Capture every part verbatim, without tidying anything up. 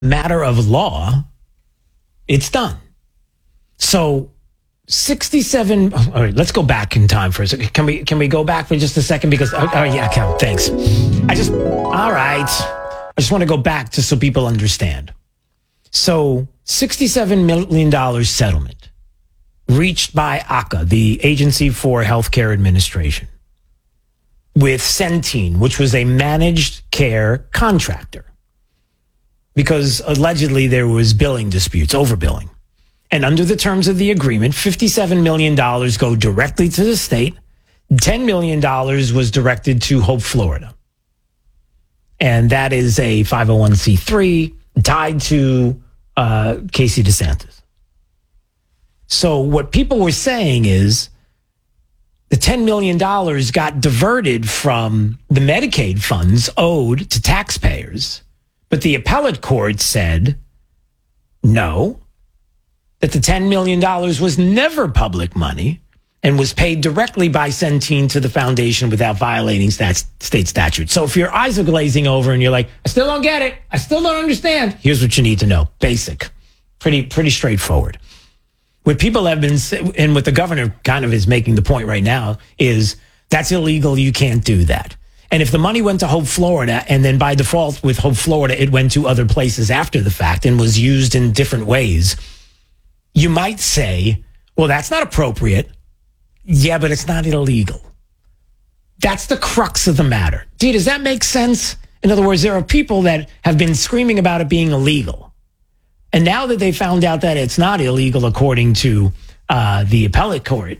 matter of law, it's done. So sixty-seven. All right, let's go back in time for a second. Can we can we go back for just a second? Because oh, oh yeah, okay, thanks. I just all right. I just want to go back just so people understand. So sixty-seven million dollars settlement reached by A C A, the Agency for Healthcare Administration, with Centene, which was a managed care contractor, because allegedly there was billing disputes, overbilling. And under the terms of the agreement, fifty-seven million dollars go directly to the state. ten million dollars was directed to Hope, Florida. And that is a five oh one c three tied to uh, Casey DeSantis. So what people were saying is the ten million dollars got diverted from the Medicaid funds owed to taxpayers. But the appellate court said no, that the ten million dollars was never public money and was paid directly by Centene to the foundation without violating stat- state statute. So if your eyes are glazing over and you're like, I still don't get it, I still don't understand, here's what you need to know. Basic. Pretty, pretty straightforward. What people have been, and what the governor kind of is making the point right now, is that's illegal, you can't do that. And if the money went to Hope, Florida, and then by default with Hope, Florida, it went to other places after the fact and was used in different ways, you might say, well, that's not appropriate. Yeah, but it's not illegal. That's the crux of the matter. Gee, does that make sense? In other words, there are people that have been screaming about it being illegal. And now that they found out that it's not illegal according to uh, the appellate court,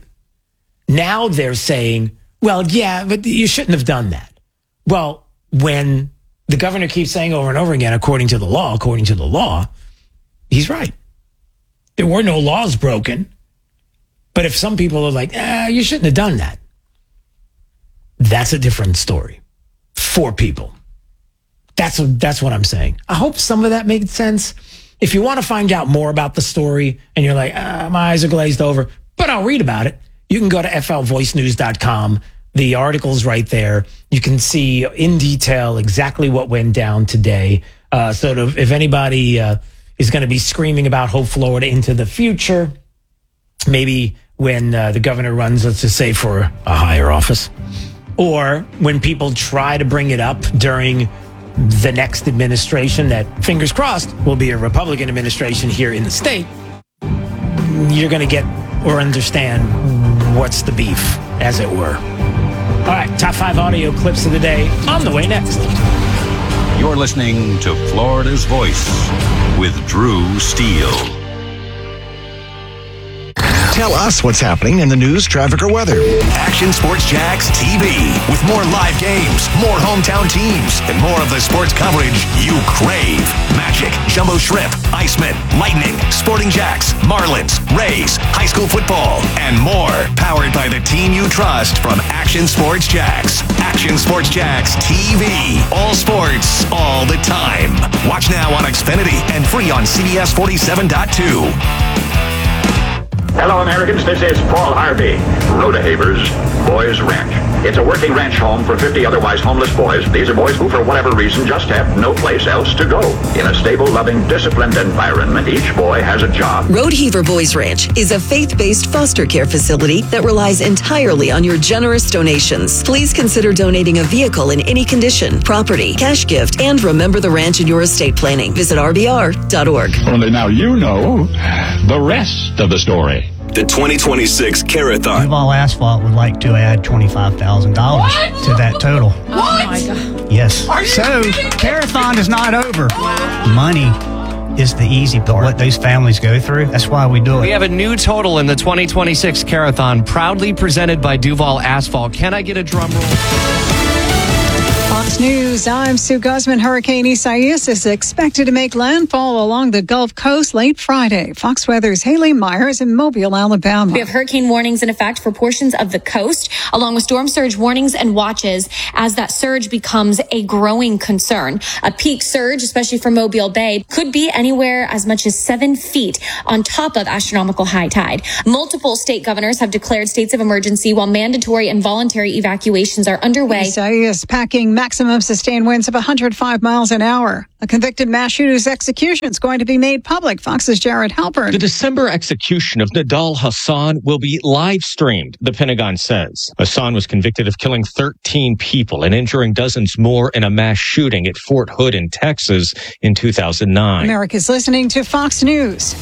now they're saying, well, yeah, but you shouldn't have done that. Well, when the governor keeps saying over and over again, according to the law, according to the law, he's right. There were no laws broken. But if some people are like, ah, you shouldn't have done that, that's a different story for people. That's a, that's what I'm saying. I hope some of that made sense. If you want to find out more about the story and you're like, ah, my eyes are glazed over, but I'll read about it, you can go to F L voice news dot com. The article's right there. You can see in detail exactly what went down today. Uh, so to, if anybody uh, is going to be screaming about Hope, Florida into the future, maybe when uh, the governor runs, let's just say, for a higher office, or when people try to bring it up during the next administration that, fingers crossed, will be a Republican administration here in the state, you're going to get or understand what's the beef, as it were. All right, top five audio clips of the day on the way next. You're listening to Florida's Voice with Drew Steele. Tell us what's happening in the news, traffic, or weather. Action Sports Jax T V with more live games, more hometown teams, and more of the sports coverage you crave. Magic, Jumbo Shrimp, Iceman, Lightning, Sporting Jacks, Marlins, Rays, high school football, and more. Powered by the team you trust from Action Sports Jax. Action Sports Jax T V. All sports, all the time. Watch now on Xfinity and free on C B S forty-seven point two. Hello, Americans. This is Paul Harvey. Rodehaver's Boys Ranch. It's a working ranch home for fifty otherwise homeless boys. These are boys who, for whatever reason, just have no place else to go. In a stable, loving, disciplined environment, each boy has a job. Rodehaver Boys Ranch is a faith-based foster care facility that relies entirely on your generous donations. Please consider donating a vehicle in any condition, property, cash gift, and remember the ranch in your estate planning. Visit R B R dot org. Only now you know the rest of the story. The twenty twenty-six Carathon. Duval Asphalt would like to add twenty-five thousand dollars to that total. What? Oh my God. Yes. Are you so, Carathon is not over. Wow. Money is the easy part. What those families go through, that's why we do it. We have a new total in the twenty twenty-six Carathon, proudly presented by Duval Asphalt. Can I get a drum roll? Fox News, I'm Sue Guzman. Hurricane Isaias is expected to make landfall along the Gulf Coast late Friday. Fox Weather's Haley Myers in Mobile, Alabama. We have hurricane warnings in effect for portions of the coast, along with storm surge warnings and watches as that surge becomes a growing concern. A peak surge, especially for Mobile Bay, could be anywhere as much as seven feet on top of astronomical high tide. Multiple state governors have declared states of emergency while mandatory and voluntary evacuations are underway. Isaias packing Max maximum sustained winds of one hundred five miles an hour. A convicted mass shooter's execution is going to be made public. Fox's Jared Halpern. The December execution of Nidal Hasan will be live streamed, the Pentagon says. Hasan was convicted of killing thirteen people and injuring dozens more in a mass shooting at Fort Hood in Texas in two thousand nine. America's listening to Fox News.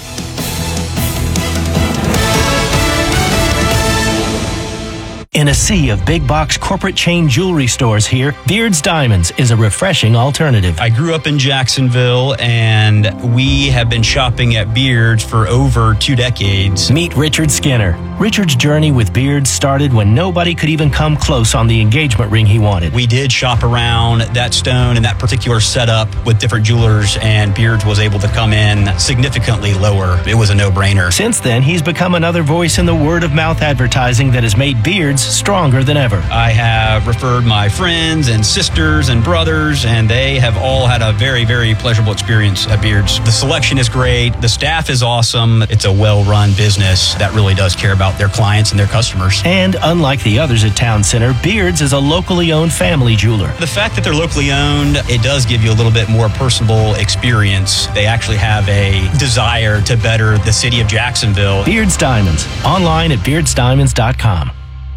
In a sea of big box corporate chain jewelry stores here, Beard's Diamonds is a refreshing alternative. I grew up in Jacksonville, and we have been shopping at Beard's for over two decades. Meet Richard Skinner. Richard's journey with Beard's started when nobody could even come close on the engagement ring he wanted. We did shop around that stone and that particular setup with different jewelers, and Beard's was able to come in significantly lower. It was a no-brainer. Since then, he's become another voice in the word-of-mouth advertising that has made Beard's stronger than ever. I have referred my friends and sisters and brothers, and they have all had a very, very pleasurable experience at Beard's. The selection is great. The staff is awesome. It's a well-run business that really does care about their clients and their customers. And unlike the others at Town Center, Beard's is a locally owned family jeweler. The fact that they're locally owned, it does give you a little bit more personable experience. They actually have a desire to better the city of Jacksonville. Beard's Diamonds, online at beards diamonds dot com.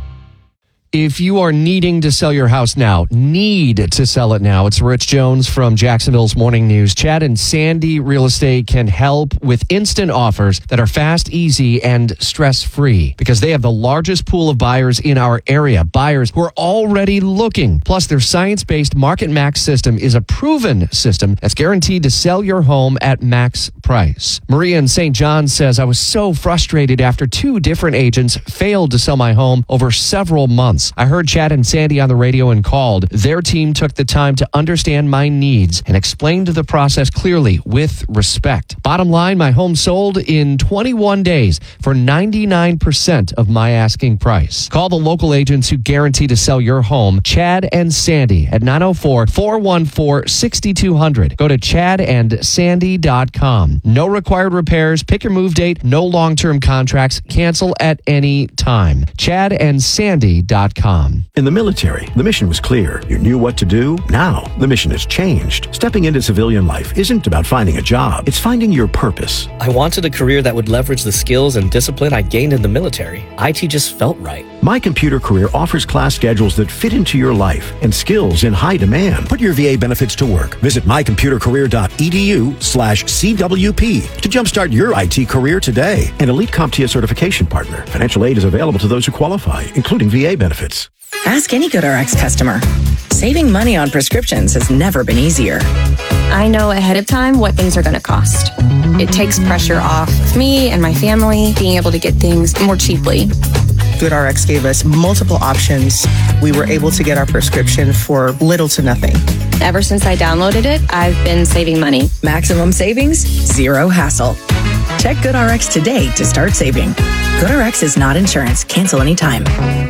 If you are needing to sell your house now, need to sell it now, it's Rich Jones from Jacksonville's Morning News. Chad and Sandy Real Estate can help with instant offers that are fast, easy, and stress-free because they have the largest pool of buyers in our area, buyers who are already looking. Plus, their science-based Market Max system is a proven system that's guaranteed to sell your home at max price. Maria in Saint John says, I was so frustrated after two different agents failed to sell my home over several months. I heard Chad and Sandy on the radio and called. Their team took the time to understand my needs and explained the process clearly with respect. Bottom line, my home sold in twenty-one days for ninety-nine percent of my asking price. Call the local agents who guarantee to sell your home, Chad and Sandy, at nine oh four, four one four, six two zero zero. Go to chad and sandy dot com. No required repairs. Pick your move date. No long-term contracts. Cancel at any time. chad and sandy dot com. In the military, the mission was clear. You knew what to do. Now, the mission has changed. Stepping into civilian life isn't about finding a job. It's finding your purpose. I wanted a career that would leverage the skills and discipline I gained in the military. I T just felt right. My Computer Career offers class schedules that fit into your life and skills in high demand. Put your V A benefits to work. Visit my computer career dot e d u slash C W P to jumpstart your I T career today. An Elite CompTIA certification partner. Financial aid is available to those who qualify, including V A benefits. Ask any GoodRx customer. Saving money on prescriptions has never been easier. I know ahead of time what things are going to cost. It takes pressure off me and my family being able to get things more cheaply. GoodRx gave us multiple options. We were able to get our prescription for little to nothing. Ever since I downloaded it, I've been saving money. Maximum savings, zero hassle. Check GoodRx today to start saving. GoodRx is not insurance. Cancel anytime.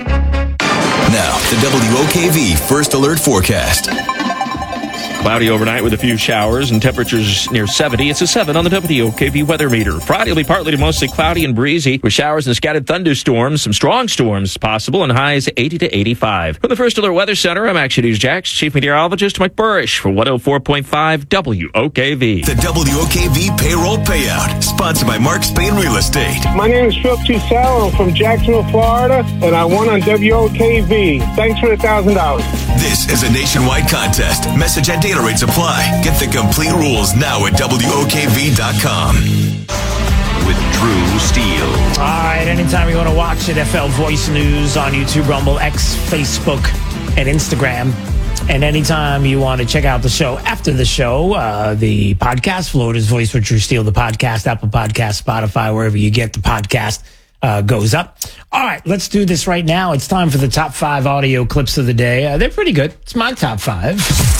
Now, the W O K V First Alert Forecast. Cloudy overnight with a few showers and temperatures near seventy. It's a seven on the W O K V weather meter. Friday will be partly to mostly cloudy and breezy with showers and scattered thunderstorms. Some strong storms possible and highs eighty to eighty-five. From the First Alert Weather Center, I'm Action News Jax Chief Meteorologist Mike Burrish for one oh four point five W O K V. The W O K V Payroll Payout, sponsored by Mark Spain Real Estate. My name is Phil Tusell. I'm from Jacksonville, Florida, and I won on W O K V. Thanks for the one thousand dollars. This is a nationwide contest. Message and data rates apply. Get the complete rules now at W O K V dot com. With Drew Steele. All right, anytime you want to watch it, F L Voice News on YouTube, Rumble, X, Facebook, and Instagram. And anytime you want to check out the show after the show, uh, the podcast, Florida's Voice with Drew Steele, the podcast, Apple Podcast, Spotify, wherever you get the podcast, uh, goes up. All right, let's do this right now. It's time for the top five audio clips of the day. Uh, they're pretty good. It's my top five.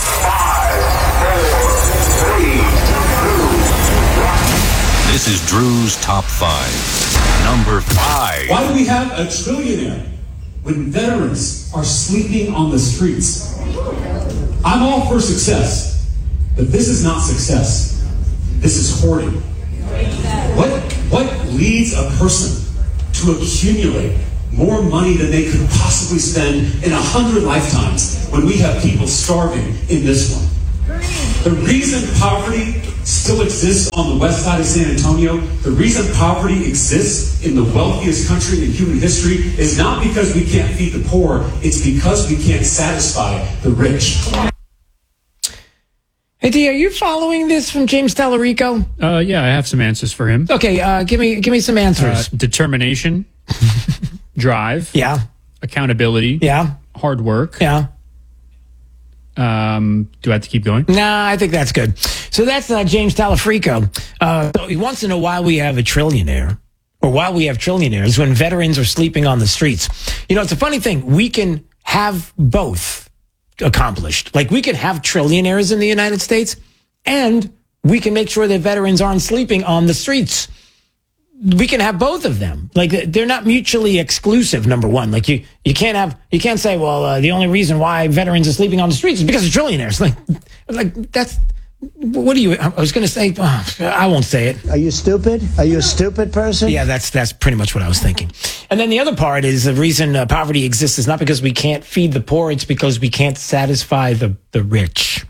This is Drew's top five. Number five. Why do we have a trillionaire when veterans are sleeping on the streets? I'm all for success, but this is not success. This is hoarding. What, what leads a person to accumulate more money than they could possibly spend in a hundred lifetimes when we have people starving in this one. The reason poverty still exists on the west side of San Antonio, the reason poverty exists in the wealthiest country in human history is not because we can't feed the poor, it's because we can't satisfy the rich. Hey, D, are you following this from James Tallarico? Uh, yeah, I have some answers for him. Okay, uh, give me give me some answers. Uh, determination, drive, yeah, accountability, yeah, hard work, yeah. Um, do I have to keep going? Nah, I think that's good. So that's uh, James Tallarico. Uh, so he wants to know why we have a trillionaire, or why we have trillionaires when veterans are sleeping on the streets. You know, it's a funny thing. We can have both accomplished. Like, we can have trillionaires in the United States, and we can make sure that veterans aren't sleeping on the streets. We can have both of them. Like, they're not mutually exclusive, number one. Like, you, you can't have, you can't say, well, uh, the only reason why veterans are sleeping on the streets is because of trillionaires. Like, like that's, what do you, I was going to say, oh, I won't say it. Are you stupid? Are you a stupid person? Yeah, that's, that's pretty much what I was thinking. And then the other part is the reason uh, poverty exists is not because we can't feed the poor, it's because we can't satisfy the, the rich.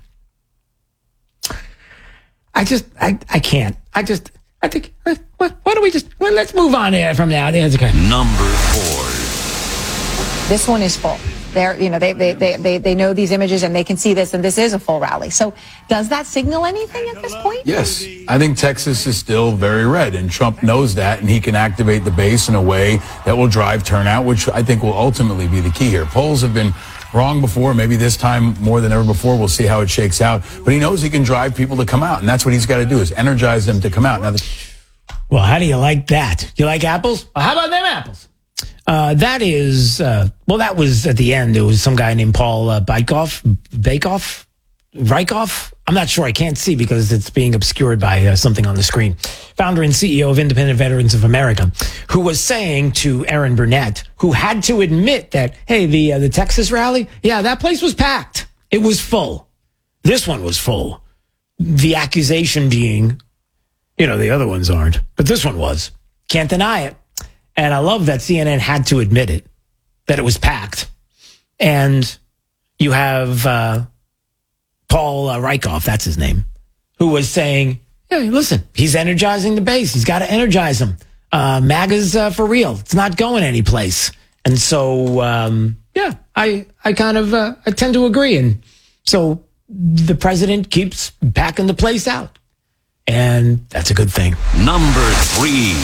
I just, I, I can't. I just, I think, uh, what, why don't we just, well, let's move on here from now. That's okay. Number four. This one is full. They're, you know, they, they, they, they, they know these images and they can see this, and this is a full rally. So does that signal anything at this point? Yes. I think Texas is still very red, and Trump knows that, and he can activate the base in a way that will drive turnout, which I think will ultimately be the key here. Polls have been wrong before. Maybe this time more than ever before. We'll see how it shakes out. But he knows he can drive people to come out, and that's what he's got to do, is energize them to come out. Now, the- well, how do you like that? You like apples? Well, how about them apples? Uh, that is, uh, well, that was at the end. There was some guy named Paul uh, Bykoff, Bakeoff, Rykoff. I'm not sure. I can't see because it's being obscured by uh, something on the screen. Founder and C E O of Independent Veterans of America, who was saying to Aaron Burnett, who had to admit that, hey, the uh, the Texas rally, yeah, that place was packed. It was full. This one was full. The accusation being, you know, the other ones aren't, but this one was. Can't deny it. And I love that C N N had to admit it, that it was packed. And you have uh, Paul uh, Rykoff, that's his name, who was saying, hey, listen, he's energizing the base. He's got to energize them. Uh, MAGA's uh, for real. It's not going anyplace. And so, um, yeah, I I kind of uh, I tend to agree. And so the president keeps packing the place out. And that's a good thing. Number three.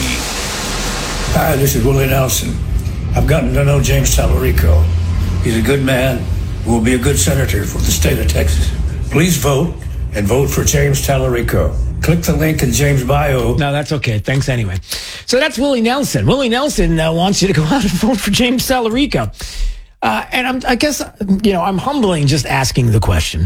Hi, this is Willie Nelson. I've gotten to know James Tallarico. He's a good man who will be a good senator for the state of Texas. Please vote and vote for James Tallarico. Click the link in James' bio. No, that's okay. Thanks anyway. So that's Willie Nelson. Willie Nelson uh, wants you to go out and vote for James Tallarico. Uh, and I'm, I guess, you know, I'm humbling just asking the question.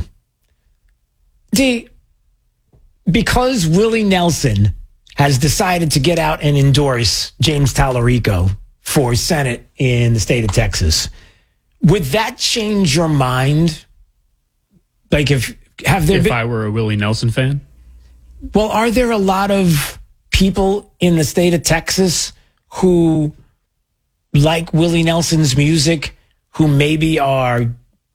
D, because Willie Nelson has decided to get out and endorse James Tallarico for Senate in the state of Texas, would that change your mind? Like, if have there if been, I were a Willie Nelson fan? Well, are there a lot of people in the state of Texas who like Willie Nelson's music, who maybe are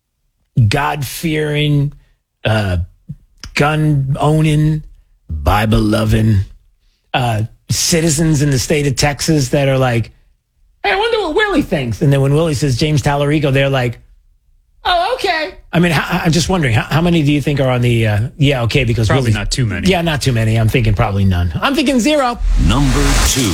God-fearing, uh, gun-owning, Bible-loving uh, citizens in the state of Texas that are like, hey, I wonder what Willie thinks. And then when Willie says James Tallarico, they're like, oh, okay. I mean, how, I'm just wondering, how, how many do you think are on the, uh, yeah, okay, because Probably Willie's, not too many. Yeah, not too many. I'm thinking probably none. I'm thinking zero. Number two.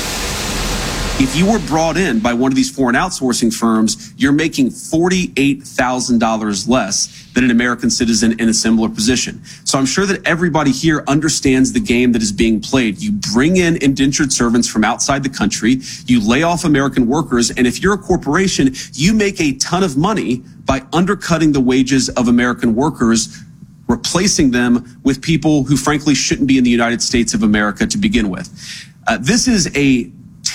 If you were brought in by one of these foreign outsourcing firms, you're making forty-eight thousand dollars less than an American citizen in a similar position. So I'm sure that everybody here understands the game that is being played. You bring in indentured servants from outside the country, you lay off American workers, and if you're a corporation, you make a ton of money by undercutting the wages of American workers, replacing them with people who frankly shouldn't be in the United States of America to begin with. Uh, this is a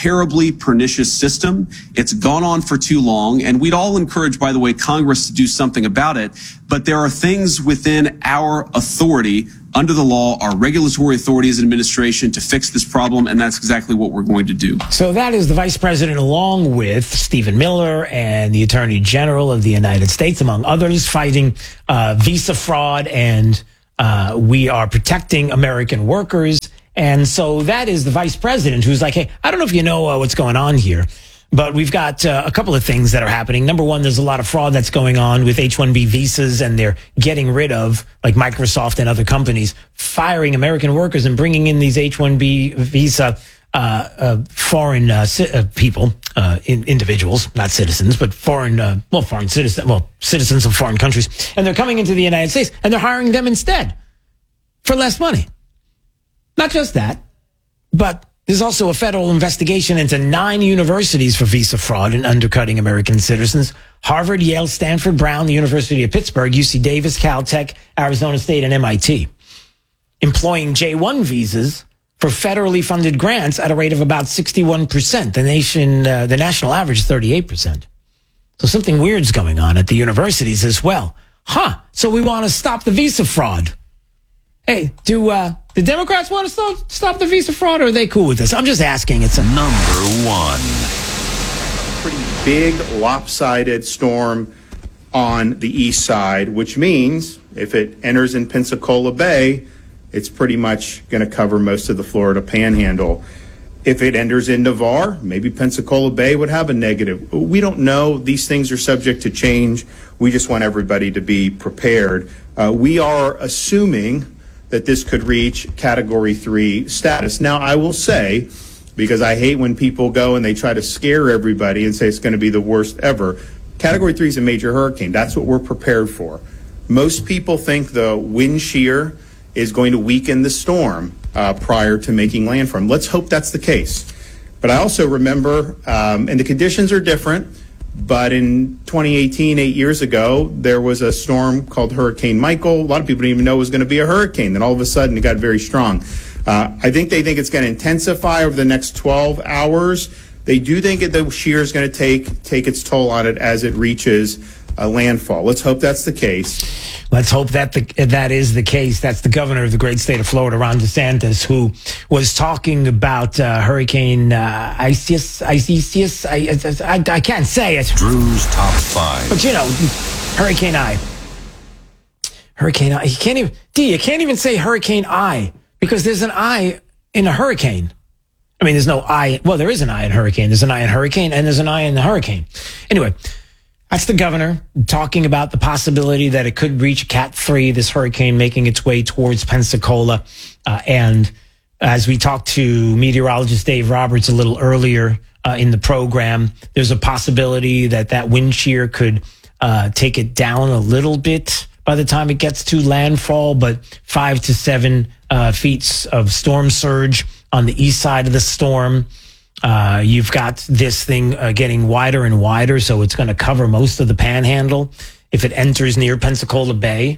terribly pernicious system. It's gone on for too long, and we'd all encourage, by the way, Congress to do something about it. But there are things within our authority under the law, our regulatory authority as an administration, to fix this problem, and that's exactly what we're going to do. So that is the vice president, along with Stephen Miller and the attorney general of the United States, among others, fighting uh, visa fraud, and uh, we are protecting American workers. And so that is the vice president who's like, hey, I don't know if you know uh, what's going on here, but we've got uh, a couple of things that are happening. Number one, there's a lot of fraud that's going on with H one B visas, and they're getting rid of, like Microsoft and other companies, firing American workers and bringing in these H one B visa uh, uh, foreign uh, ci- uh, people, uh, in, individuals, not citizens, but foreign, uh, well, foreign citizens, well, citizens of foreign countries. And they're coming into the United States, and they're hiring them instead for less money. Not just that, but there's also a federal investigation into nine universities for visa fraud and undercutting American citizens. Harvard, Yale, Stanford, Brown, the University of Pittsburgh, U C Davis, Caltech, Arizona State, and M I T, employing J one visas for federally funded grants at a rate of about sixty-one percent. The nation, uh, the national average is thirty-eight percent. So something weird's going on at the universities as well. Huh. So we want to stop the visa fraud. Hey, do uh, the Democrats want to stop, stop the visa fraud, or are they cool with this? I'm just asking. It's a number one. Pretty big lopsided storm on the east side, which means if it enters in Pensacola Bay, it's pretty much going to cover most of the Florida Panhandle. If it enters in Navarre, maybe Pensacola Bay would have a negative. We don't know. These things are subject to change. We just want everybody to be prepared. Uh, we are assuming that this could reach Category three status. Now, I will say, because I hate when people go and they try to scare everybody and say it's going to be the worst ever, Category three is a major hurricane. That's what we're prepared for. Most people think the wind shear is going to weaken the storm uh, prior to making landfall. Let's hope that's the case. But I also remember, um, and the conditions are different, but in twenty eighteen, eight years ago, there was a storm called Hurricane Michael. A lot of people didn't even know it was going to be a hurricane. Then all of a sudden, it got very strong. Uh, I think they think it's going to intensify over the next twelve hours. They do think that the shear is going to take take its toll on it as it reaches uh, landfall. Let's hope that's the case. Let's hope that the, that is the case. That's the governor of the great state of Florida, Ron DeSantis, who was talking about uh, Hurricane uh, Isaias. Isaias. I, I, I can't say it. Drew's top five. But you know, Hurricane I. Hurricane I. You can't even. D. You can't even say Hurricane I because there's an I in a hurricane. I mean, there's no I. Well, there is an I in hurricane. There's an I in hurricane, and there's an I in the hurricane. Anyway. That's the governor talking about the possibility that it could reach Cat three, this hurricane making its way towards Pensacola. Uh, and as we talked to meteorologist Dave Roberts a little earlier uh, in the program, there's a possibility that that wind shear could uh, take it down a little bit by the time it gets to landfall, but five to seven uh, feet of storm surge on the east side of the storm. Uh, you've got this thing uh, getting wider and wider, so it's going to cover most of the panhandle. If it enters near Pensacola Bay,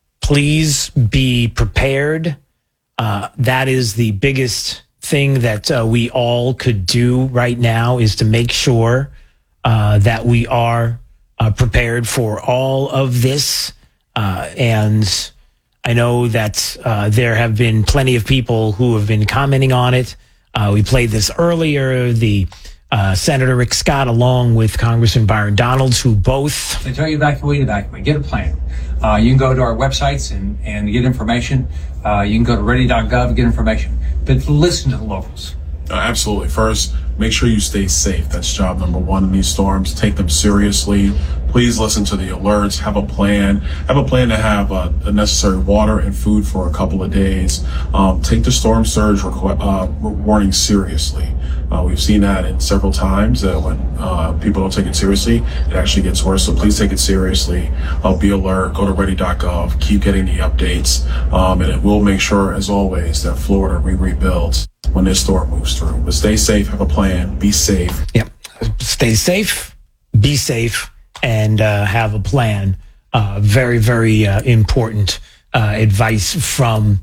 please be prepared. Uh, that is the biggest thing that uh, we all could do right now is to make sure uh, that we are uh, prepared for all of this. Uh, and I know that uh, there have been plenty of people who have been commenting on it. Uh, we played this earlier. The uh, Senator Rick Scott, along with Congressman Byron Donalds, who both... They tell you back the way to document. Get a plan. Uh, you can go to our websites and, and get information. Uh, you can go to ready dot gov and get information. But listen to the locals. Uh, absolutely. First, make sure you stay safe. That's job number one in these storms. Take them seriously. Please listen to the alerts. Have a plan. Have a plan to have uh, the necessary water and food for a couple of days. Um, take the storm surge requ- uh, warning seriously. Uh, we've seen that in several times that when uh, people don't take it seriously, it actually gets worse. So please take it seriously. Uh, be alert. Go to ready dot gov. Keep getting the updates. Um, and it will make sure, as always, that Florida re- rebuilds when this storm moves through. But stay safe. Have a plan. Be safe. Yep. Stay safe. Be safe. And uh, have a plan. Uh, very, very uh, important uh, advice from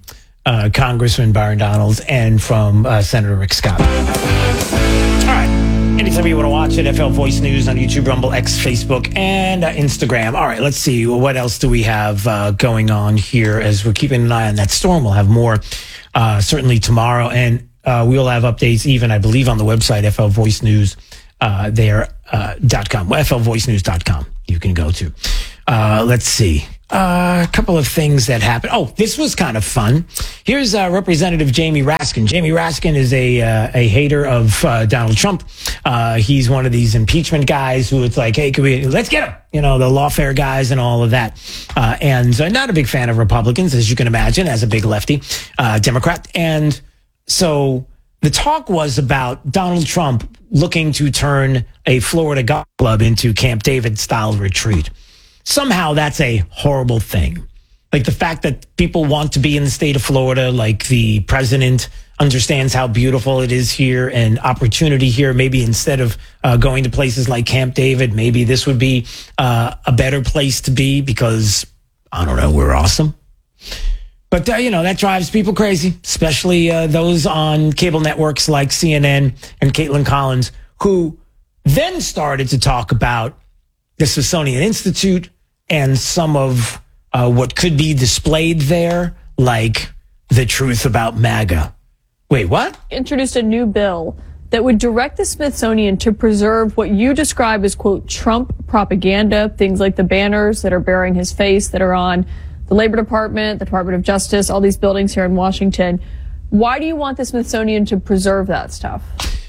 uh, Congressman Byron Donalds and from uh, Senator Rick Scott. All right. Anytime you want to watch it, F L Voice News on YouTube, Rumble, X, Facebook, and uh, Instagram. All right, let's see. What else do we have uh, going on here as we're keeping an eye on that storm? We'll have more uh, certainly tomorrow. And uh, we'll have updates even, I believe, on the website, F L Voice News uh, there, uh, dot com. F L voice news dot com you can go to. Uh, let's see. Uh, a couple of things that happened. Oh, this was kind of fun. Here's uh, Representative Jamie Raskin. Jamie Raskin is a uh, a hater of uh, Donald Trump. Uh, he's one of these impeachment guys who it's like, hey, can we, let's get him. You know, the lawfare guys and all of that. Uh, and uh, not a big fan of Republicans, as you can imagine, as a big lefty uh, Democrat. And so the talk was about Donald Trump looking to turn a Florida golf club into Camp David style retreat. Somehow that's a horrible thing. Like the fact that people want to be in the state of Florida, like the president understands how beautiful it is here and opportunity here. Maybe instead of uh, going to places like Camp David, maybe this would be uh, a better place to be because, I don't know, we're awesome. But, uh, you know, that drives people crazy, especially uh, those on cable networks like C N N and Caitlin Collins, who then started to talk about the Smithsonian Institute and some of uh, what could be displayed there, like the truth about MAGA. Wait, what? Introduced a new bill that would direct the Smithsonian to preserve what you describe as, quote, Trump propaganda, things like the banners that are bearing his face that are on the Labor Department, the Department of Justice, all these buildings here in Washington. Why do you want the Smithsonian to preserve that stuff?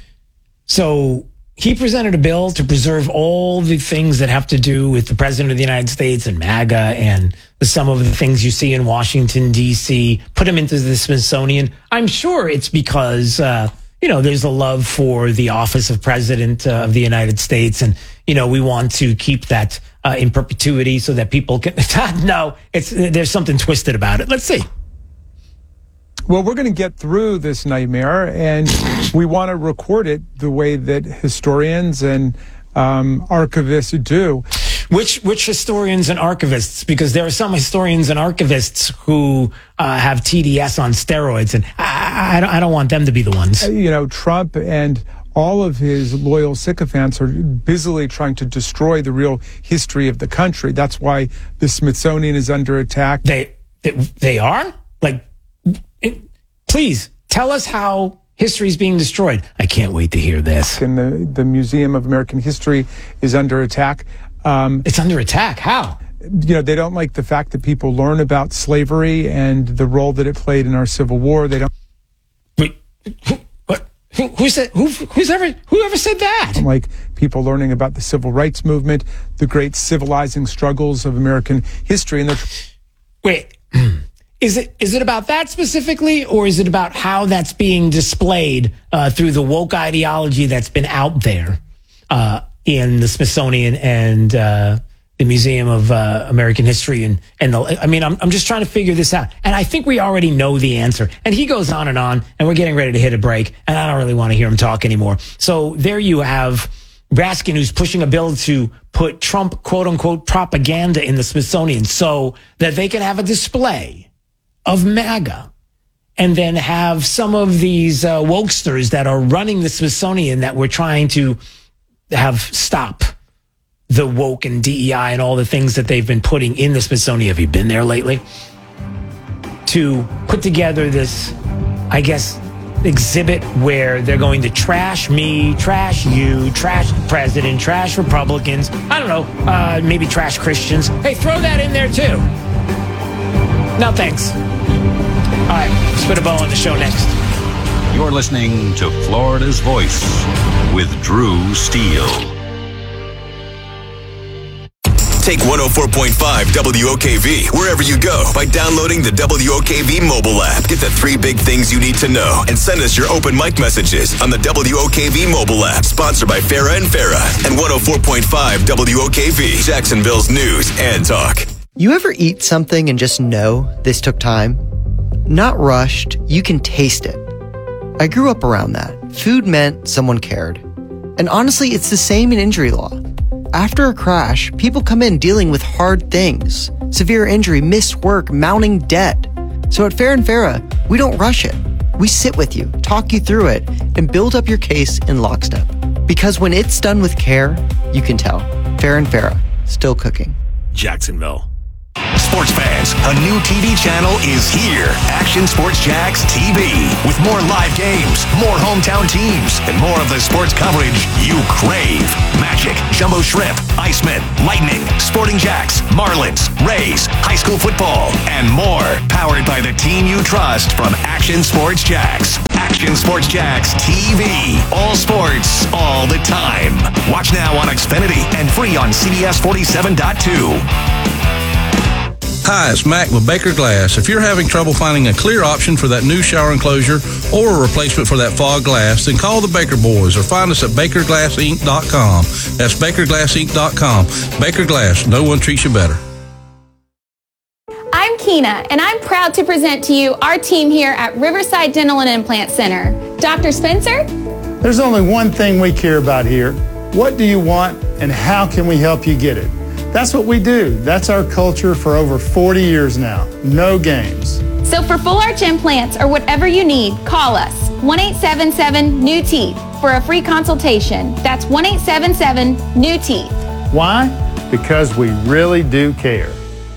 So he presented a bill to preserve all the things that have to do with the president of the United States and MAGA and the, some of the things you see in Washington, D C, put them into the Smithsonian. I'm sure it's because, uh, you know, there's a love for the office of president uh, of the United States. And, you know, we want to keep that uh, in perpetuity so that people can. No, it's there's something twisted about it. Let's see. Well, we're going to get through this nightmare, and we want to record it the way that historians and um, archivists do. Which which historians and archivists? Because there are some historians and archivists who uh, have T D S on steroids, and I, I, don't, I don't want them to be the ones. You know, Trump and all of his loyal sycophants are busily trying to destroy the real history of the country. That's why the Smithsonian is under attack. They they, they are? Like, it, please tell us how history is being destroyed. I can't wait to hear this. And the, the Museum of American History is under attack. Um, it's under attack? How? You know, they don't like the fact that people learn about slavery and the role that it played in our Civil War. They don't. Wait, who, what? Who, who said? Who, who's ever? Who ever said that? Like people learning about the Civil Rights Movement, the great civilizing struggles of American history, and they're. Wait. Is it is it about that specifically, or is it about how that's being displayed uh, through the woke ideology that's been out there uh, in the Smithsonian and uh, the Museum of uh, American History? And and the, I mean, I'm I'm just trying to figure this out, and I think we already know the answer. And he goes on and on, and we're getting ready to hit a break, and I don't really want to hear him talk anymore. So there you have Raskin, who's pushing a bill to put Trump quote unquote propaganda in the Smithsonian so that they can have a display of MAGA, and then have some of these uh, wokesters that are running the Smithsonian that we're trying to have stop the woke and D E I and all the things that they've been putting in the Smithsonian. Have you been there lately? To put together this, I guess, exhibit where they're going to trash me, trash you, trash the president, trash Republicans. I don't know, uh, maybe trash Christians. Hey, throw that in there too. No, thanks. All right, spit a bow on the show next. You're listening to Florida's Voice with Drew Steele. Take one oh four point five W O K V wherever you go by downloading the W O K V mobile app. Get the three big things you need to know and send us your open mic messages on the W O K V mobile app. Sponsored by Farah and Farah and one oh four point five W O K V, Jacksonville's news and talk. You ever eat something and just know this took time? Not rushed, you can taste it. I grew up around that. Food meant someone cared. And honestly, it's the same in injury law. After a crash, people come in dealing with hard things. Severe injury, missed work, mounting debt. So at Fair and Farah, we don't rush it. We sit with you, talk you through it, and build up your case in lockstep. Because when it's done with care, you can tell. Fair and Farah, still cooking. Jacksonville. Sports fans, a new T V channel is here. Action Sports Jax T V. With more live games, more hometown teams, and more of the sports coverage you crave. Magic, Jumbo Shrimp, Iceman, Lightning, Sporting Jacks, Marlins, Rays, high school football, and more. Powered by the team you trust from Action Sports Jax. Action Sports Jax T V. All sports, all the time. Watch now on Xfinity and free on C B S forty-seven point two. Hi, it's Mac with Baker Glass. If you're having trouble finding a clear option for that new shower enclosure or a replacement for that fog glass, then call the Baker Boys or find us at baker glass inc dot com. That's baker glass inc dot com. Baker Glass, no one treats you better. I'm Keena, and I'm proud to present to you our team here at Riverside Dental and Implant Center. Doctor Spencer? There's only one thing we care about here. What do you want, and how can we help you get it? That's what we do. That's our culture for over forty years now. No games. So for full arch implants or whatever you need, call us one eight seven seven new teeth for a free consultation. That's one eight seven seven new teeth. Why? Because we really do care.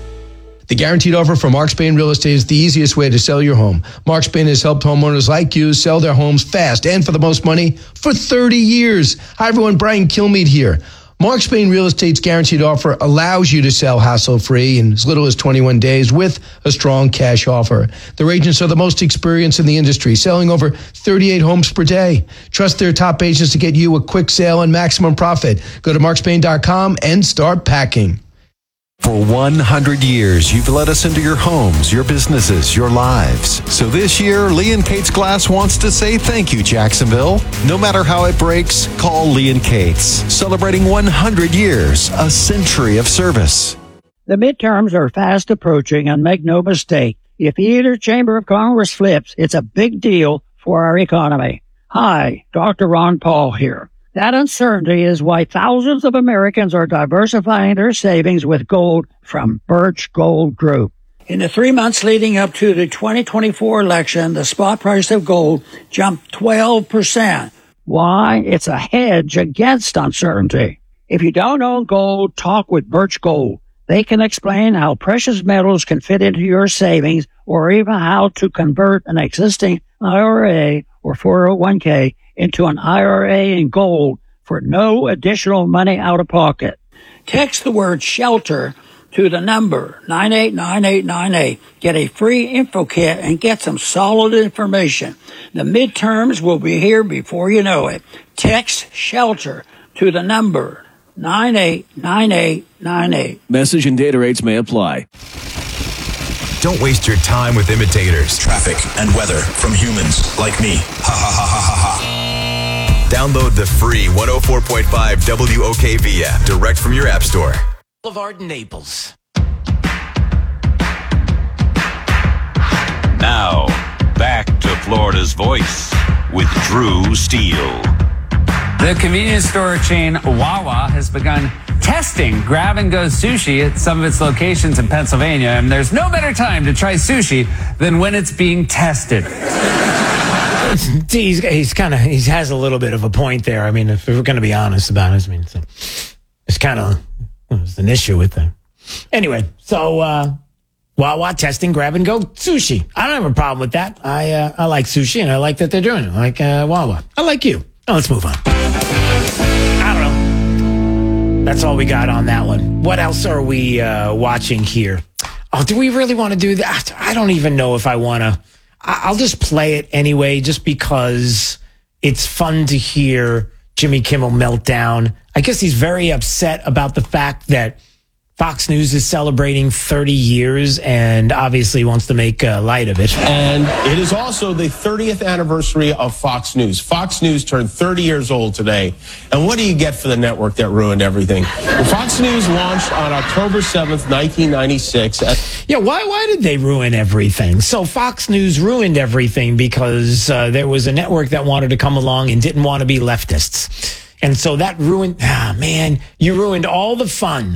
The guaranteed offer from Mark Spain Real Estate is the easiest way to sell your home. Mark Spain has helped homeowners like you sell their homes fast and for the most money for thirty years. Hi, everyone. Brian Kilmeade here. Mark Spain Real Estate's guaranteed offer allows you to sell hassle-free in as little as twenty-one days with a strong cash offer. Their agents are the most experienced in the industry, selling over thirty-eight homes per day. Trust their top agents to get you a quick sale and maximum profit. Go to mark spain dot com and start packing. For one hundred years, you've let us into your homes, your businesses, your lives. So this year, Lee and Kate's Glass wants to say thank you, Jacksonville. No matter how it breaks, call Lee and Kate's. Celebrating one hundred years, a century of service. The midterms are fast approaching, and make no mistake, if either chamber of Congress flips, it's a big deal for our economy. Hi, Doctor Ron Paul here. That uncertainty is why thousands of Americans are diversifying their savings with gold from Birch Gold Group. In the three months leading up to the twenty twenty-four election, the spot price of gold jumped twelve percent. Why? It's a hedge against uncertainty. If you don't own gold, talk with Birch Gold. They can explain how precious metals can fit into your savings or even how to convert an existing I R A or four oh one k into an I R A in gold for no additional money out of pocket. Text the word SHELTER to the number nine eight nine eight nine eight. Get a free info kit and get some solid information. The midterms will be here before you know it. Text SHELTER to the number nine eight nine eight nine eight. Message and data rates may apply. Don't waste your time with imitators. Traffic and weather from humans like me. Ha ha ha ha ha ha. Download the free one oh four point five W O K V app direct from your app store. Boulevard, Naples. Now, back to Florida's Voice with Drew Steele. The convenience store chain Wawa has begun testing grab-and-go sushi at some of its locations in Pennsylvania, and there's no better time to try sushi than when it's being tested. he's he's kind of he has a little bit of a point there. I mean, if we're going to be honest about it, I mean, so it's kind of there's an issue with them. Anyway, so uh, Wawa testing grab-and-go sushi. I don't have a problem with that. I uh, I like sushi, and I like that they're doing it. I like uh, Wawa. I like you. Now let's move on. I don't know. That's all we got on that one. What else are we uh, watching here? Oh, do we really want to do that? I don't even know if I want to. I'll just play it anyway, just because it's fun to hear Jimmy Kimmel meltdown. I guess he's very upset about the fact that Fox News is celebrating thirty years and obviously wants to make uh, light of it. And it is also the thirtieth anniversary of Fox News. Fox News turned thirty years old today. And what do you get for the network that ruined everything? Well, Fox News launched on October seventh, nineteen ninety-six. Yeah, why why did they ruin everything? So Fox News ruined everything because uh, there was a network that wanted to come along and didn't want to be leftists. And so that ruined, ah, man, you ruined all the fun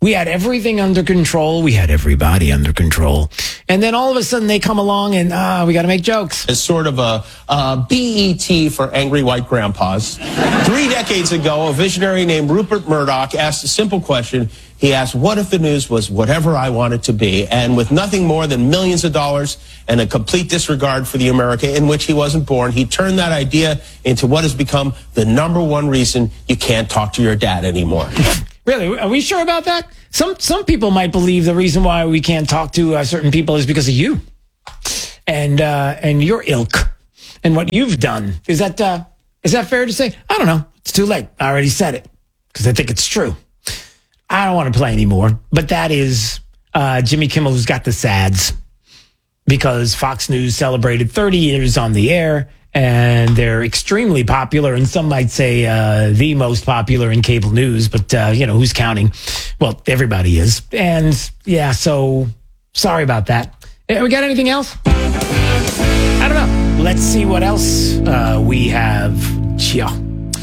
We had everything under control. We had everybody under control. And then all of a sudden they come along and, ah, uh, we got to make jokes. It's sort of a, a B E T for angry white grandpas. Three decades ago, a visionary named Rupert Murdoch asked a simple question. He asked, what if the news was whatever I want it to be? And with nothing more than millions of dollars and a complete disregard for the America in which he wasn't born, he turned that idea into what has become the number one reason you can't talk to your dad anymore. Really? Are we sure about that? Some some people might believe the reason why we can't talk to uh, certain people is because of you and uh, and your ilk and what you've done. Is that uh, is that fair to say? I don't know. It's too late. I already said it because I think it's true. I don't want to play anymore. But that is uh, Jimmy Kimmel's got the sads because Fox News celebrated thirty years on the air. And they're extremely popular, and some might say uh, the most popular in cable news, but, uh, you know, who's counting? Well, everybody is. And, yeah, so sorry about that. Hey, we got anything else? I don't know. Let's see what else uh, we have. Yeah.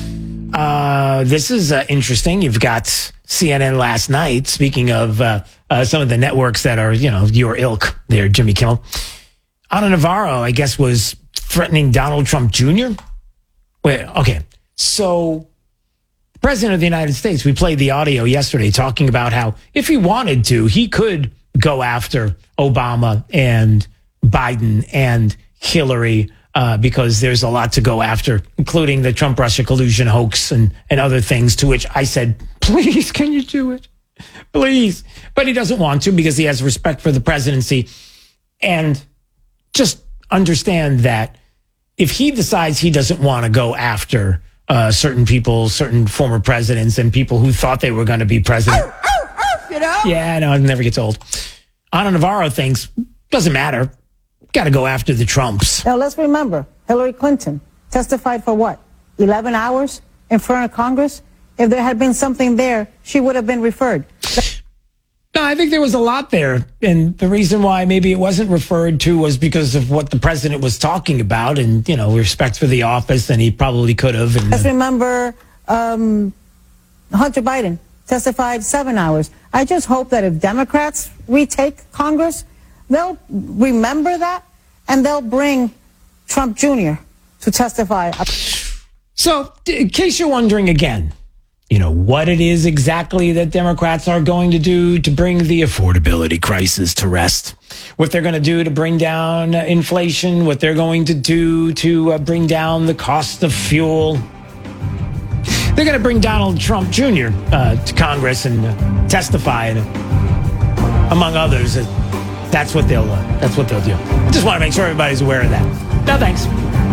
Uh, this is uh, interesting. You've got C N N last night, speaking of uh, uh, some of the networks that are, you know, your ilk there, Jimmy Kimmel. Ana Navarro, I guess, was threatening Donald Trump Junior Wait, okay. So, President of the United States, we played the audio yesterday talking about how if he wanted to, he could go after Obama and Biden and Hillary uh, because there's a lot to go after, including the Trump-Russia collusion hoax and, and other things, to which I said, please, can you do it? Please. But he doesn't want to because he has respect for the presidency. And just understand that if he decides he doesn't want to go after uh, certain people, certain former presidents and people who thought they were going to be president. Arr, arr, arr, you know? Yeah, no, it never gets old. Ana Navarro thinks, doesn't matter. Got to go after the Trumps. Now, let's remember, Hillary Clinton testified for what? eleven hours in front of Congress? If there had been something there, she would have been referred. No, I think there was a lot there. And the reason why maybe it wasn't referred to was because of what the president was talking about and, you know, respect for the office, and he probably could have. And, Let's remember um, Hunter Biden testified seven hours. I just hope that if Democrats retake Congress, they'll remember that and they'll bring Trump Junior to testify. So, in case you're wondering again, you know, what it is exactly that Democrats are going to do to bring the affordability crisis to rest, what they're going to do to bring down uh, inflation, what they're going to do to uh, bring down the cost of fuel. They're going to bring Donald Trump Junior Uh, to Congress and uh, testify, and, uh, among others. Uh, that's what they'll. Uh, that's what they'll do. I just want to make sure everybody's aware of that. No thanks.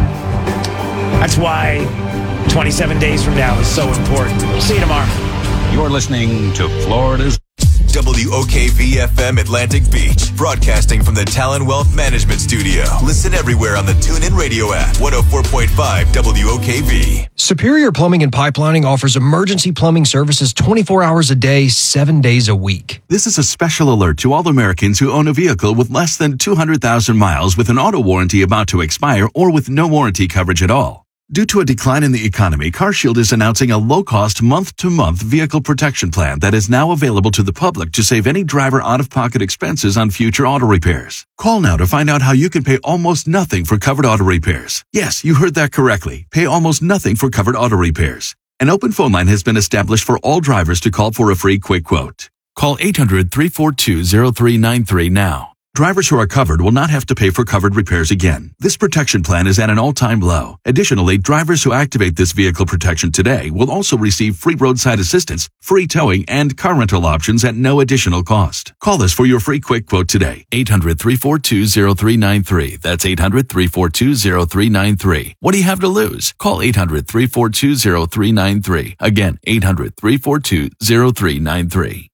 That's why twenty-seven days from now is so important. See you tomorrow. You're listening to Florida's W O K V F M Atlantic Beach, broadcasting from the Talon Wealth Management Studio. Listen everywhere on the TuneIn Radio app. one oh four point five W O K V. Superior Plumbing and Pipelining offers emergency plumbing services twenty-four hours a day, seven days a week. This is a special alert to all Americans who own a vehicle with less than two hundred thousand miles with an auto warranty about to expire or with no warranty coverage at all. Due to a decline in the economy, CarShield is announcing a low-cost month-to-month vehicle protection plan that is now available to the public to save any driver out-of-pocket expenses on future auto repairs. Call now to find out how you can pay almost nothing for covered auto repairs. Yes, you heard that correctly. Pay almost nothing for covered auto repairs. An open phone line has been established for all drivers to call for a free quick quote. Call eight hundred, three four two, zero three nine three now. Drivers who are covered will not have to pay for covered repairs again. This protection plan is at an all-time low. Additionally, drivers who activate this vehicle protection today will also receive free roadside assistance, free towing, and car rental options at no additional cost. Call us for your free quick quote today. eight hundred, three four two, zero three nine three. That's eight hundred, three four two, zero three nine three. What do you have to lose? Call eight hundred, three four two, zero three nine three. Again, eight hundred, three four two, zero three nine three.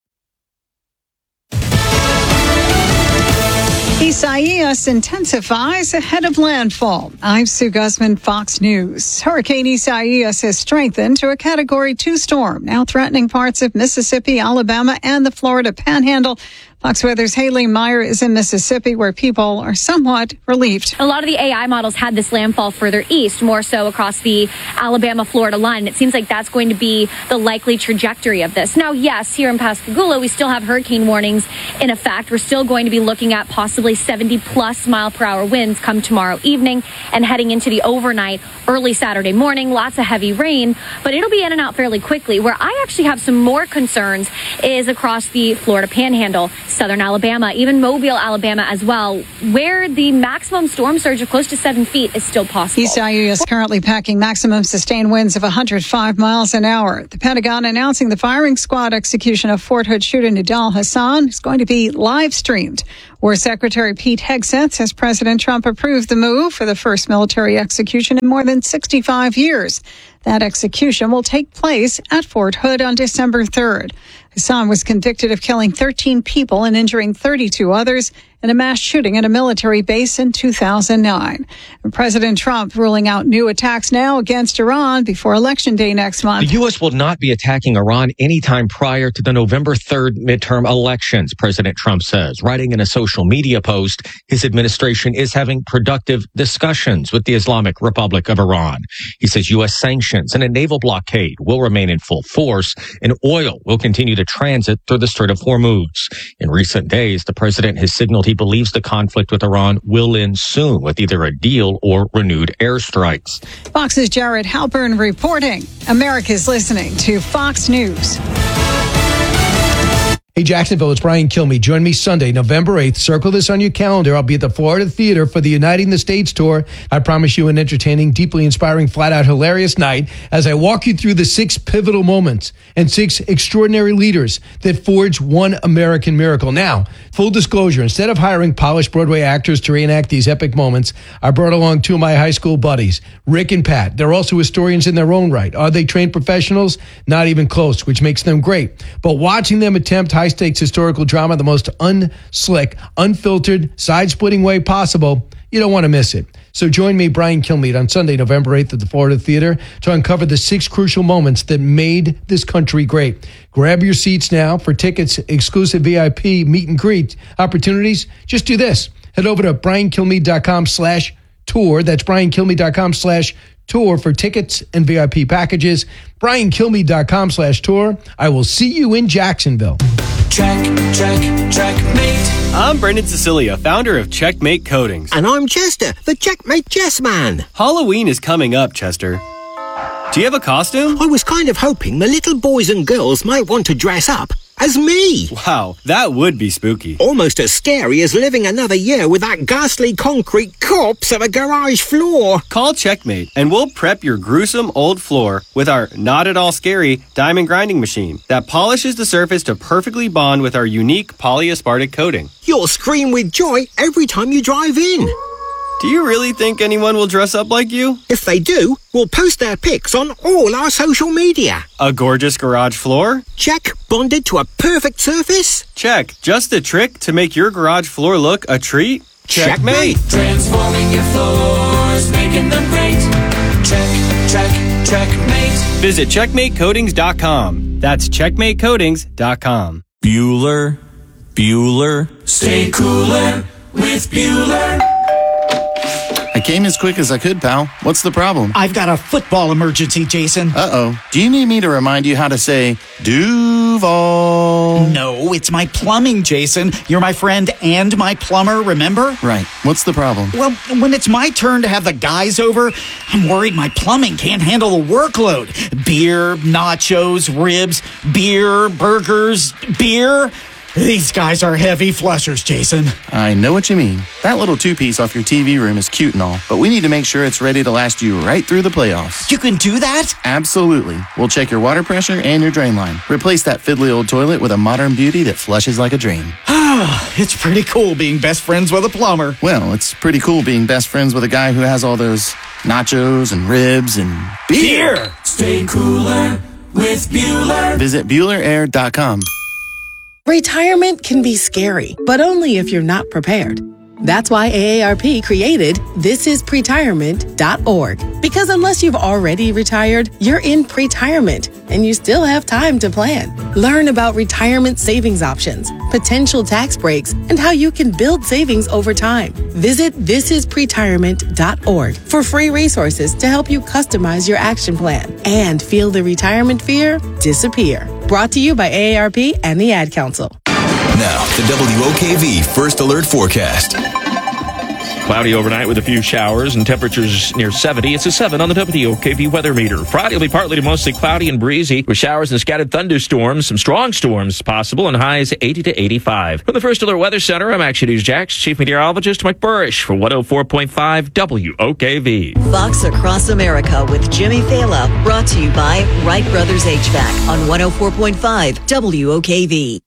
Isaias intensifies ahead of landfall. I'm Sue Guzman, Fox News. Hurricane Isaias has strengthened to a Category two storm, now threatening parts of Mississippi, Alabama, and the Florida Panhandle. Fox Weather's Haley Meyer is in Mississippi, where people are somewhat relieved. A lot of the A I models had this landfall further east, more so across the Alabama-Florida line. And it seems like that's going to be the likely trajectory of this. Now, yes, here in Pascagoula, we still have hurricane warnings in effect. We're still going to be looking at possibly seventy plus mile per hour winds come tomorrow evening and heading into the overnight, early Saturday morning. Lots of heavy rain, but it'll be in and out fairly quickly. Where I actually have some more concerns is across the Florida Panhandle, southern Alabama, even Mobile, Alabama as well, where the maximum storm surge of close to seven feet is still possible. East I U is currently packing maximum sustained winds of one hundred five miles an hour. The Pentagon announcing the firing squad execution of Fort Hood shooter Nidal Hassan is going to be live streamed. War Secretary Pete Hegseth says President Trump approved the move for the first military execution in more than sixty-five years. That execution will take place at Fort Hood on December third. Hassan was convicted of killing thirteen people and injuring thirty-two others in a mass shooting at a military base in two thousand nine. And President Trump ruling out new attacks now against Iran before Election Day next month. The U S will not be attacking Iran anytime prior to the November third midterm elections, President Trump says. Writing in a social media post, his administration is having productive discussions with the Islamic Republic of Iran. He says U S sanctions and a naval blockade will remain in full force, and oil will continue to transit through the Strait of Hormuz. In recent days, the president has signaled he believes the conflict with Iran will end soon with either a deal or renewed airstrikes. Fox's Jared Halpern reporting. America's listening to Fox News. Hey, Jacksonville, it's Brian Kilmeade. Join me Sunday, November eighth. Circle this on your calendar. I'll be at the Florida Theater for the Uniting the States tour. I promise you an entertaining, deeply inspiring, flat-out hilarious night as I walk you through the six pivotal moments and six extraordinary leaders that forged one American miracle. Now, full disclosure, instead of hiring polished Broadway actors to reenact these epic moments, I brought along two of my high school buddies, Rick and Pat. They're also historians in their own right. Are they trained professionals? Not even close, which makes them great. But watching them attempt high-stakes historical drama the most unslick, unfiltered, side-splitting way possible, you don't want to miss it. So join me, Brian Kilmeade, on Sunday, November eighth at the Florida Theater to uncover the six crucial moments that made this country great. Grab your seats now. For tickets, exclusive V I P meet and greet opportunities, just do this. Head over to briankilmeade.com slash tour. That's briankilmeade.com slash tour for tickets and V I P packages. briankilmeade.com slash tour. I will see you in Jacksonville. Check, check, checkmate. I'm Brendan Cecilia, founder of Checkmate Coatings. And I'm Chester, the Checkmate Chess Man. Halloween is coming up, Chester. Do you have a costume? I was kind of hoping the little boys and girls might want to dress up as me. Wow, that would be spooky. Almost as scary as living another year with that ghastly concrete corpse of a garage floor. Call Checkmate and we'll prep your gruesome old floor with our not at all scary diamond grinding machine that polishes the surface to perfectly bond with our unique polyaspartic coating. You'll scream with joy every time you drive in. Do you really think anyone will dress up like you? If they do, we'll post their pics on all our social media. A gorgeous garage floor? Check. Bonded to a perfect surface? Check. Just the trick to make your garage floor look a treat? Checkmate. Transforming your floors, making them great. Check, check, checkmate. Visit checkmate coatings dot com. That's checkmate coatings dot com. Bueller, Bueller. Stay cooler with Bueller. I came as quick as I could, pal. What's the problem? I've got a football emergency, Jason. Uh-oh. Do you need me to remind you how to say Duval? No, it's my plumbing, Jason. You're my friend and my plumber, remember? Right. What's the problem? Well, when it's my turn to have the guys over, I'm worried my plumbing can't handle the workload. Beer, nachos, ribs, beer, burgers, beer. These guys are heavy flushers, Jason. I know what you mean. That little two-piece off your T V room is cute and all, but we need to make sure it's ready to last you right through the playoffs. You can do that? Absolutely. We'll check your water pressure and your drain line. Replace that fiddly old toilet with a modern beauty that flushes like a dream. It's pretty cool being best friends with a plumber. Well, it's pretty cool being best friends with a guy who has all those nachos and ribs and beer. beer. Stay cooler with Bueller. Visit Bueller Air dot com. Retirement can be scary, but only if you're not prepared. That's why A A R P created this is pretirement dot org. Because unless you've already retired, you're in pretirement and you still have time to plan. Learn about retirement savings options, potential tax breaks, and how you can build savings over time. Visit this is pretirement dot org for free resources to help you customize your action plan and feel the retirement fear disappear. Brought to you by A A R P and the Ad Council. Now, the W O K V First Alert Forecast. Cloudy overnight with a few showers and temperatures near seventy. It's a seven on the W O K V weather meter. Friday will be partly to mostly cloudy and breezy with showers and scattered thunderstorms. Some strong storms possible and highs eighty to eighty-five. From the First Alert Weather Center, I'm Action News Jax Chief Meteorologist Mike Burrish for one oh four point five W O K V. Fox Across America with Jimmy Fala. Brought to you by Wright Brothers H V A C on one oh four point five W O K V.